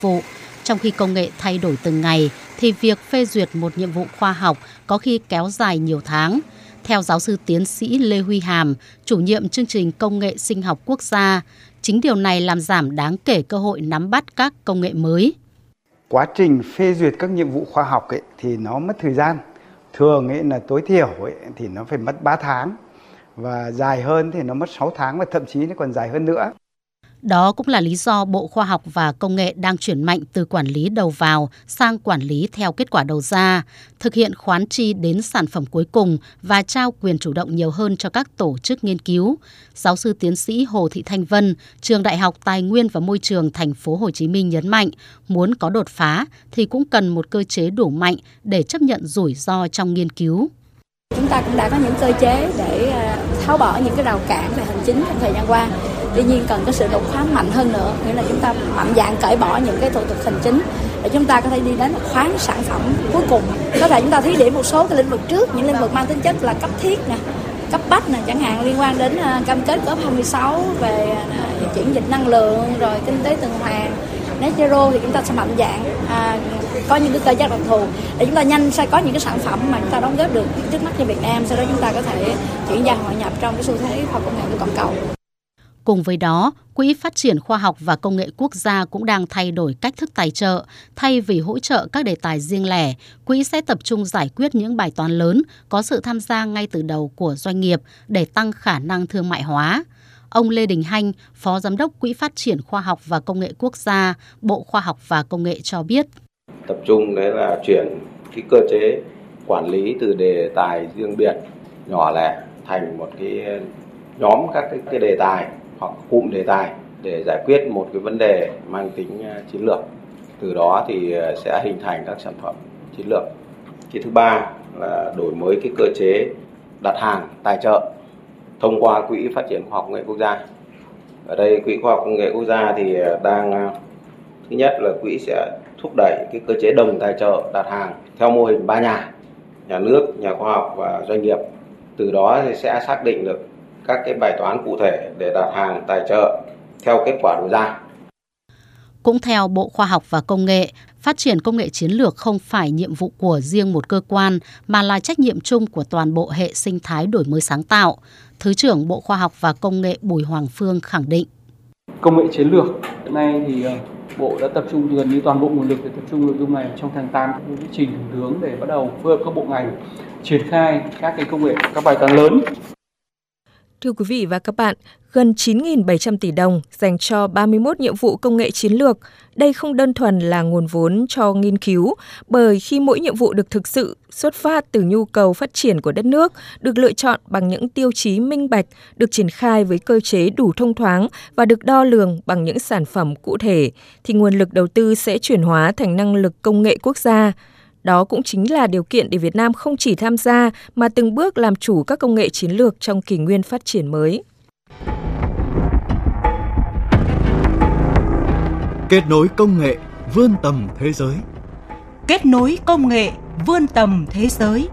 vụ. Trong khi công nghệ thay đổi từng ngày, thì việc phê duyệt một nhiệm vụ khoa học có khi kéo dài nhiều tháng. Theo giáo sư tiến sĩ Lê Huy Hàm, chủ nhiệm chương trình công nghệ sinh học quốc gia, chính điều này làm giảm đáng kể cơ hội nắm bắt các công nghệ mới. Quá trình phê duyệt các nhiệm vụ khoa học thì nó mất thời gian. Thường là tối thiểu thì nó phải mất 3 tháng và dài hơn thì nó mất 6 tháng và thậm chí nó còn dài hơn nữa. Đó cũng là lý do Bộ Khoa học và Công nghệ đang chuyển mạnh từ quản lý đầu vào sang quản lý theo kết quả đầu ra, thực hiện khoán chi đến sản phẩm cuối cùng và trao quyền chủ động nhiều hơn cho các tổ chức nghiên cứu. Giáo sư tiến sĩ Hồ Thị Thanh Vân, Trường Đại học Tài nguyên và Môi trường Thành phố Hồ Chí Minh nhấn mạnh, muốn có đột phá thì cũng cần một cơ chế đủ mạnh để chấp nhận rủi ro trong nghiên cứu. Chúng ta cũng đã có những cơ chế để tháo bỏ những cái rào cản về hành chính trong thời gian qua. Tuy nhiên cần có sự đột phá mạnh hơn nữa, nghĩa là chúng ta mạnh dạn cởi bỏ những cái thủ tục hành chính để chúng ta có thể đi đến khoán sản phẩm cuối cùng. Có thể chúng ta thí điểm một số cái lĩnh vực trước, những lĩnh vực mang tính chất là cấp thiết nè, cấp bách nè, chẳng hạn liên quan đến cam kết COP26 về chuyển dịch năng lượng, rồi kinh tế tuần hoàn, net zero thì chúng ta sẽ mạnh dạn có những cái cơ chế đặc thù để chúng ta nhanh sẽ có những cái sản phẩm mà chúng ta đóng góp được trước mắt cho Việt Nam, sau đó chúng ta có thể chuyển giao hội nhập trong cái xu thế khoa học công nghệ của toàn cầu. Cùng với đó, Quỹ Phát triển Khoa học và Công nghệ Quốc gia cũng đang thay đổi cách thức tài trợ. Thay vì hỗ trợ các đề tài riêng lẻ, quỹ sẽ tập trung giải quyết những bài toán lớn có sự tham gia ngay từ đầu của doanh nghiệp để tăng khả năng thương mại hóa. Ông Lê Đình Hanh, Phó Giám đốc Quỹ Phát triển Khoa học và Công nghệ Quốc gia, Bộ Khoa học và Công nghệ cho biết. Tập trung đấy là chuyển cái cơ chế quản lý từ đề tài riêng biệt, nhỏ lẻ thành một cái nhóm các cái đề tài hoặc cụm đề tài để giải quyết một cái vấn đề mang tính chiến lược. Từ đó thì sẽ hình thành các sản phẩm chiến lược. Cái thứ ba là đổi mới cái cơ chế đặt hàng tài trợ thông qua Quỹ Phát triển Khoa học Công nghệ Quốc gia. Ở đây Quỹ Khoa học Công nghệ Quốc gia thì đang thứ nhất là quỹ sẽ thúc đẩy cái cơ chế đồng tài trợ đặt hàng theo mô hình 3 nhà nước, nhà khoa học và doanh nghiệp. Từ đó thì sẽ xác định được các cái bài toán cụ thể để đặt hàng tài trợ theo kết quả đầu ra. Cũng theo Bộ Khoa học và Công nghệ, phát triển công nghệ chiến lược không phải nhiệm vụ của riêng một cơ quan mà là trách nhiệm chung của toàn bộ hệ sinh thái đổi mới sáng tạo. Thứ trưởng Bộ Khoa học và Công nghệ Bùi Hoàng Phương khẳng định. Công nghệ chiến lược hiện nay thì Bộ đã tập trung gần như toàn bộ nguồn lực để tập trung nội dung này trong tháng 8 của chương trình thủ tướng để bắt đầu phối hợp các bộ ngành triển khai các cái công nghệ, các bài toán lớn. Thưa quý vị và các bạn, gần 9.700 tỷ đồng dành cho 31 nhiệm vụ công nghệ chiến lược. Đây không đơn thuần là nguồn vốn cho nghiên cứu, bởi khi mỗi nhiệm vụ được thực sự xuất phát từ nhu cầu phát triển của đất nước, được lựa chọn bằng những tiêu chí minh bạch, được triển khai với cơ chế đủ thông thoáng và được đo lường bằng những sản phẩm cụ thể, thì nguồn lực đầu tư sẽ chuyển hóa thành năng lực công nghệ quốc gia. Đó cũng chính là điều kiện để Việt Nam không chỉ tham gia mà từng bước làm chủ các công nghệ chiến lược trong kỷ nguyên phát triển mới. Kết nối công nghệ vươn tầm thế giới. Kết nối công nghệ vươn tầm thế giới.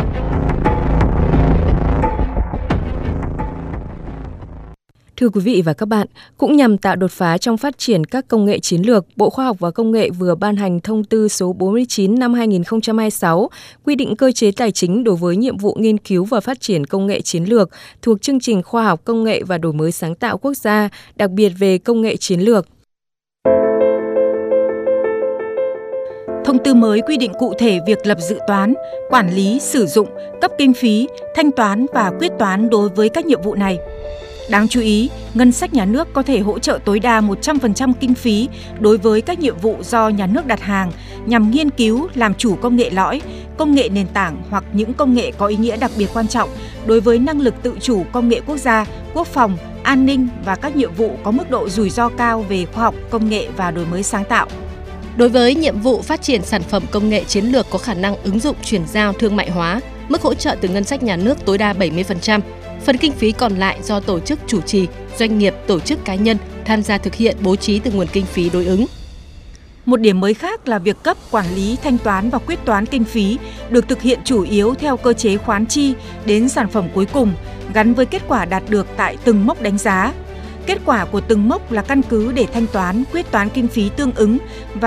Thưa quý vị và các bạn, cũng nhằm tạo đột phá trong phát triển các công nghệ chiến lược, Bộ Khoa học và Công nghệ vừa ban hành thông tư số 49 năm 2026 quy định cơ chế tài chính đối với nhiệm vụ nghiên cứu và phát triển công nghệ chiến lược thuộc chương trình khoa học công nghệ và đổi mới sáng tạo quốc gia, đặc biệt về công nghệ chiến lược. Thông tư mới quy định cụ thể việc lập dự toán, quản lý, sử dụng, cấp kinh phí, thanh toán và quyết toán đối với các nhiệm vụ này. Đáng chú ý, ngân sách nhà nước có thể hỗ trợ tối đa 100% kinh phí đối với các nhiệm vụ do nhà nước đặt hàng nhằm nghiên cứu, làm chủ công nghệ lõi, công nghệ nền tảng hoặc những công nghệ có ý nghĩa đặc biệt quan trọng đối với năng lực tự chủ công nghệ quốc gia, quốc phòng, an ninh và các nhiệm vụ có mức độ rủi ro cao về khoa học, công nghệ và đổi mới sáng tạo. Đối với nhiệm vụ phát triển sản phẩm công nghệ chiến lược có khả năng ứng dụng chuyển giao thương mại hóa, mức hỗ trợ từ ngân sách nhà nước tối đa 70%. Phần kinh phí còn lại do tổ chức chủ trì, doanh nghiệp, tổ chức cá nhân tham gia thực hiện bố trí từ nguồn kinh phí đối ứng. Một điểm mới khác là việc cấp, quản lý, thanh toán và quyết toán kinh phí được thực hiện chủ yếu theo cơ chế khoán chi đến sản phẩm cuối cùng, gắn với kết quả đạt được tại từng mốc đánh giá. Kết quả của từng mốc là căn cứ để thanh toán, quyết toán kinh phí tương ứng và